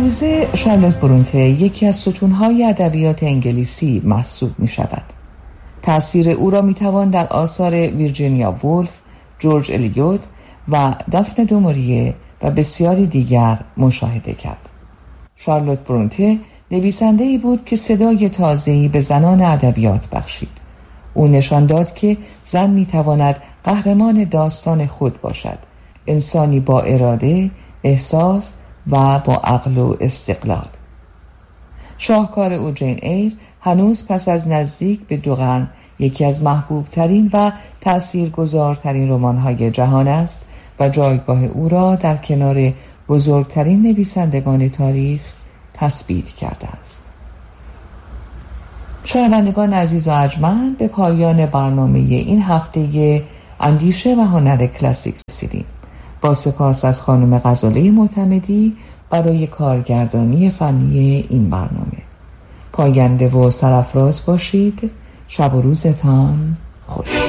امروزه شارلوت برونته یکی از ستونهای ادبیات انگلیسی محسوب می شود. تأثیر او را می توان در آثار ویرجینیا وولف، جورج الیوت و دافن دو موریه و بسیاری دیگر مشاهده کرد. شارلوت برونته نویسنده‌ای بود که صدای تازه‌ای به زنان ادبیات بخشید. او نشان داد که زن می تواند قهرمان داستان خود باشد، انسانی با اراده، احساس و با عقل و استقلال. شاهکار او جین ایر هنوز پس از نزدیک به 2 قرن یکی از محبوب ترین و تأثیرگذارترین رمان‌های جهان است و جایگاه او را در کنار بزرگترین نویسندگان تاریخ تثبیت کرده است. شنوندگان عزیز و ارجمند، به پایان برنامه این هفته اندیشه و هنر کلاسیک رسیدیم. با سپاس از خانم غزاله معتمدی برای کارگردانی فنی این برنامه. پاینده و سرافراز باشید. شب و روزتان خوش.